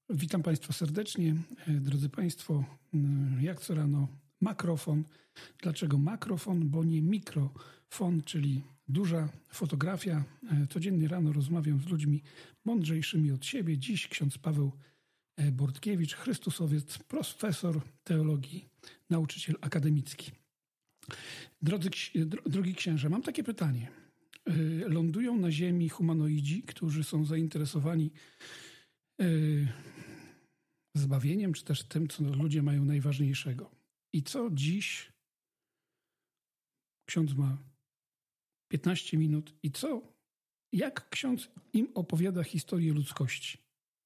Witam Państwa serdecznie. Drodzy Państwo, jak co rano makrofon. Dlaczego makrofon? Bo nie mikrofon, czyli duża fotografia. Codziennie rano rozmawiam z ludźmi mądrzejszymi od siebie. Dziś ksiądz Paweł Bortkiewicz, chrystusowiec, profesor teologii, nauczyciel akademicki. Drogi księże, mam takie pytanie. Lądują na Ziemi humanoidzi, którzy są zainteresowani zbawieniem, czy też tym, co ludzie mają najważniejszego. I co dziś? Ksiądz ma 15 minut. I co? Jak ksiądz im opowiada historię ludzkości?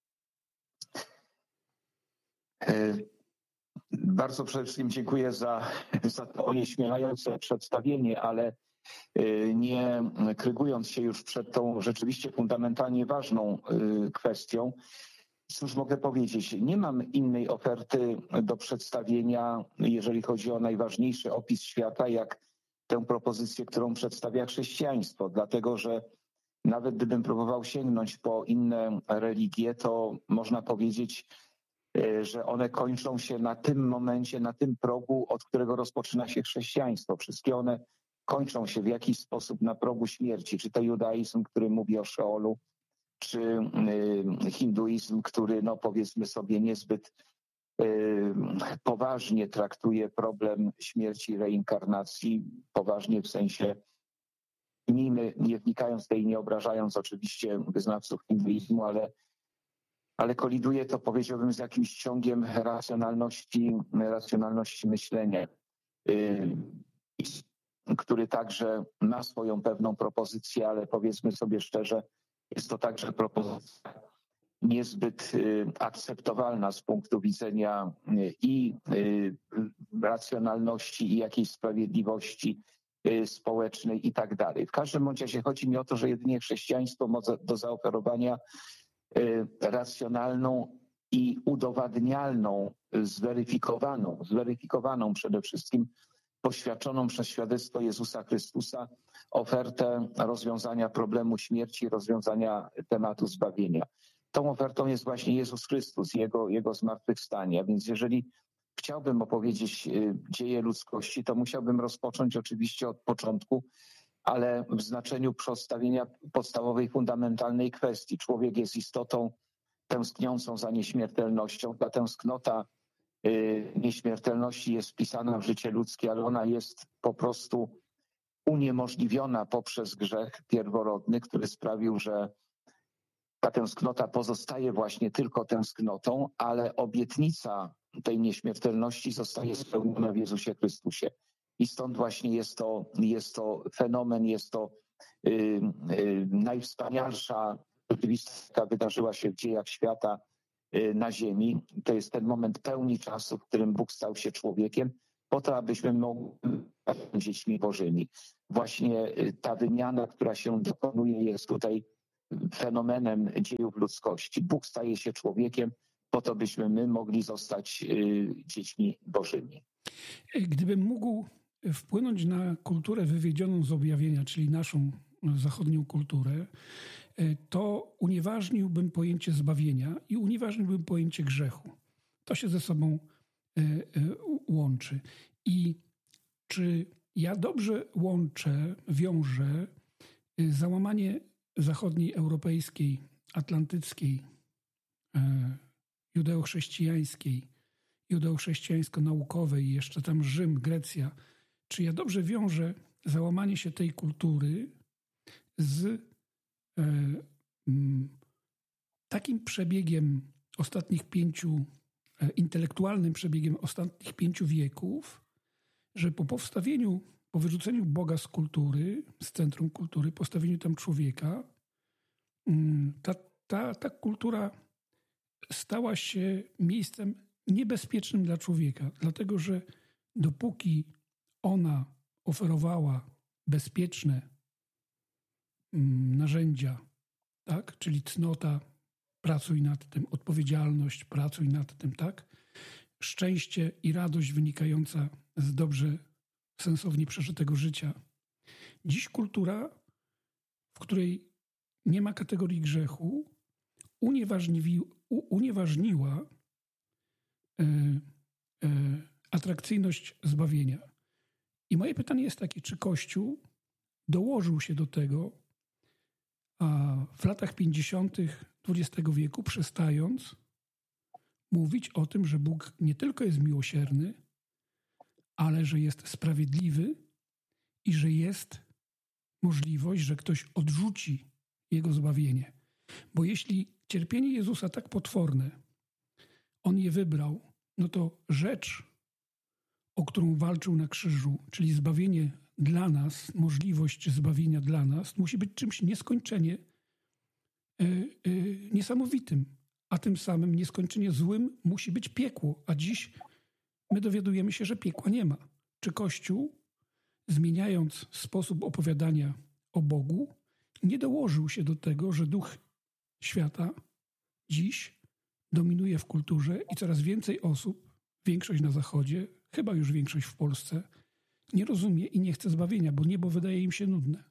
Bardzo przede wszystkim dziękuję za to onieśmielające przedstawienie, ale nie krygując się już przed tą rzeczywiście fundamentalnie ważną kwestią, cóż mogę powiedzieć? Nie mam innej oferty do przedstawienia, jeżeli chodzi o najważniejszy opis świata, jak tę propozycję, którą przedstawia chrześcijaństwo. Dlatego, że nawet gdybym próbował sięgnąć po inne religie, to można powiedzieć, że one kończą się na tym momencie, na tym progu, od którego rozpoczyna się chrześcijaństwo. Wszystkie one kończą się w jakiś sposób na progu śmierci. Czy to judaizm, który mówi o Szeolu, czy hinduizm, który, no powiedzmy sobie, niezbyt poważnie traktuje problem śmierci i reinkarnacji. Poważnie w sensie, nie wnikając w to i nie obrażając oczywiście wyznawców hinduizmu, ale koliduje to, powiedziałbym, z jakimś ciągiem racjonalności myślenia, który także ma swoją pewną propozycję, ale powiedzmy sobie szczerze, jest to także propozycja niezbyt akceptowalna z punktu widzenia i racjonalności, i jakiejś sprawiedliwości społecznej i tak dalej. W każdym bądź razie chodzi mi o to, że jedynie chrześcijaństwo ma do zaoferowania racjonalną i udowadnialną, zweryfikowaną przede wszystkim, poświadczoną przez świadectwo Jezusa Chrystusa ofertę rozwiązania problemu śmierci, rozwiązania tematu zbawienia. Tą ofertą jest właśnie Jezus Chrystus, Jego zmartwychwstanie. A więc jeżeli chciałbym opowiedzieć dzieje ludzkości, to musiałbym rozpocząć oczywiście od początku, ale w znaczeniu przedstawienia podstawowej, fundamentalnej kwestii. Człowiek jest istotą tęskniącą za nieśmiertelnością. Ta tęsknota nieśmiertelności jest wpisana w życie ludzkie, ale ona jest po prostu uniemożliwiona poprzez grzech pierworodny, który sprawił, że ta tęsknota pozostaje właśnie tylko tęsknotą, ale obietnica tej nieśmiertelności zostaje spełniona w Jezusie Chrystusie. I stąd właśnie jest to fenomen, jest to najwspanialsza rzeczywistość, jaka wydarzyła się w dziejach świata na ziemi. To jest ten moment pełni czasu, w którym Bóg stał się człowiekiem, po to, abyśmy mogli być dziećmi Bożymi. Właśnie ta wymiana, która się dokonuje, jest tutaj fenomenem dziejów ludzkości. Bóg staje się człowiekiem, po to, byśmy my mogli zostać dziećmi Bożymi. Gdybym mógł wpłynąć na kulturę wywiedzioną z objawienia, czyli naszą zachodnią kulturę, to unieważniłbym pojęcie zbawienia i unieważniłbym pojęcie grzechu. To się ze sobą łączy. I czy ja dobrze wiążę załamanie zachodniej, europejskiej, atlantyckiej, judeo-chrześcijańsko-naukowej, jeszcze tam Rzym, Grecja, czy ja dobrze wiążę załamanie się tej kultury z takim przebiegiem intelektualnym przebiegiem ostatnich 5 wieków, że po wyrzuceniu Boga z kultury, z centrum kultury, postawieniu tam człowieka, ta kultura stała się miejscem niebezpiecznym dla człowieka, dlatego że dopóki ona oferowała bezpieczne narzędzia, tak, czyli cnota, pracuj nad tym, odpowiedzialność, pracuj nad tym, tak, szczęście i radość wynikająca z dobrze, sensownie przeżytego życia. Dziś kultura, w której nie ma kategorii grzechu, unieważniła atrakcyjność zbawienia. I moje pytanie jest takie, czy Kościół dołożył się do tego, a w latach 50. XX wieku, przestając mówić o tym, że Bóg nie tylko jest miłosierny, ale że jest sprawiedliwy i że jest możliwość, że ktoś odrzuci Jego zbawienie. Bo jeśli cierpienie Jezusa tak potworne, On je wybrał, no to rzecz, o którą walczył na krzyżu, czyli zbawienie dla nas, możliwość zbawienia dla nas, musi być czymś nieskończenie niesamowitym, a tym samym nieskończenie złym musi być piekło, a dziś my dowiadujemy się, że piekła nie ma. Czy Kościół, zmieniając sposób opowiadania o Bogu, nie dołożył się do tego, że duch świata dziś dominuje w kulturze i coraz więcej osób, większość na Zachodzie, chyba już większość w Polsce, nie rozumie i nie chce zbawienia, bo niebo wydaje im się nudne.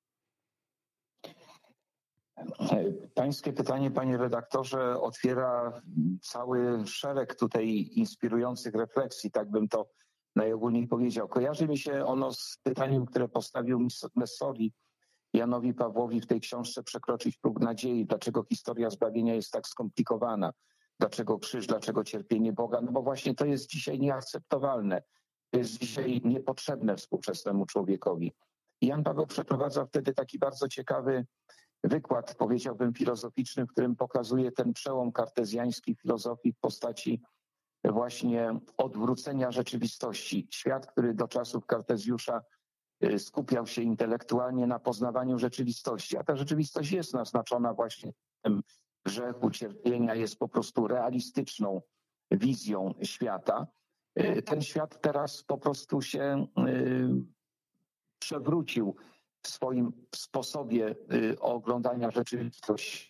Pańskie pytanie, panie redaktorze, otwiera cały szereg tutaj inspirujących refleksji, tak bym to najogólniej powiedział. Kojarzy mi się ono z pytaniem, które postawił Messori Janowi Pawłowi w tej książce Przekroczyć próg nadziei. Dlaczego historia zbawienia jest tak skomplikowana? Dlaczego krzyż, dlaczego cierpienie Boga? No bo właśnie to jest dzisiaj nieakceptowalne. To jest dzisiaj niepotrzebne współczesnemu człowiekowi. I Jan Paweł przeprowadza wtedy taki bardzo ciekawy wykład, powiedziałbym, filozoficzny, w którym pokazuje ten przełom kartezjański filozofii w postaci właśnie odwrócenia rzeczywistości. Świat, który do czasów Kartezjusza skupiał się intelektualnie na poznawaniu rzeczywistości, a ta rzeczywistość jest naznaczona właśnie tym grzechu, cierpienia, jest po prostu realistyczną wizją świata. Ten świat teraz po prostu się przewrócił w swoim sposobie oglądania rzeczywistości.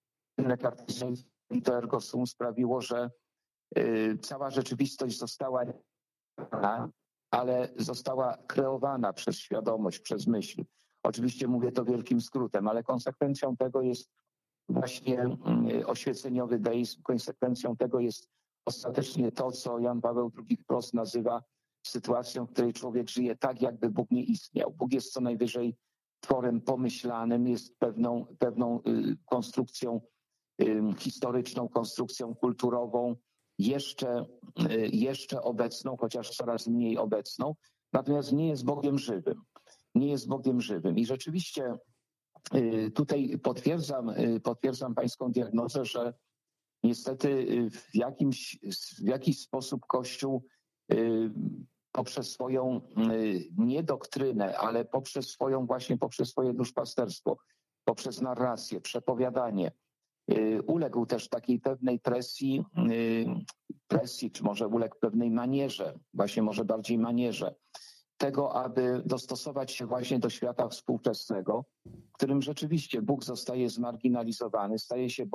To ergo sum sprawiło, że cała rzeczywistość została, ale została kreowana przez świadomość, przez myśl. Oczywiście mówię to wielkim skrótem, ale konsekwencją tego jest właśnie oświeceniowy deizm, konsekwencją tego jest ostatecznie to, co Jan Paweł II wprost nazywa sytuacją, w której człowiek żyje tak, jakby Bóg nie istniał. Bóg jest co najwyżej tworem pomyślanym, jest pewną konstrukcją historyczną, konstrukcją kulturową, jeszcze obecną, chociaż coraz mniej obecną, natomiast nie jest Bogiem żywym. Nie jest Bogiem żywym. I rzeczywiście tutaj potwierdzam pańską diagnozę, że niestety w jakiś sposób Kościół poprzez swoją nie doktrynę, ale poprzez swoje duszpasterstwo, poprzez narrację, przepowiadanie, uległ też takiej pewnej presji, czy może uległ pewnej manierze, właśnie może bardziej manierze, tego, aby dostosować się właśnie do świata współczesnego, w którym rzeczywiście Bóg zostaje zmarginalizowany, staje się